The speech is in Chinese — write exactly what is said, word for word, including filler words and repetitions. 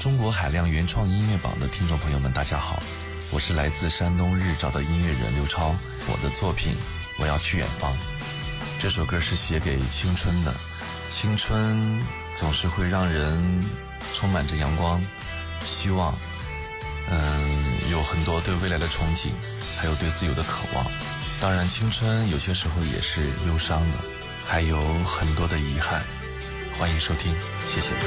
中国海量原创音乐榜的听众朋友们，大家好，我是来自山东日照的音乐人刘超。我的作品《我要去远方》这首歌是写给青春的。青春总是会让人充满着阳光、希望，嗯，有很多对未来的憧憬，还有对自由的渴望。当然，青春有些时候也是忧伤的，还有很多的遗憾。欢迎收听，谢谢。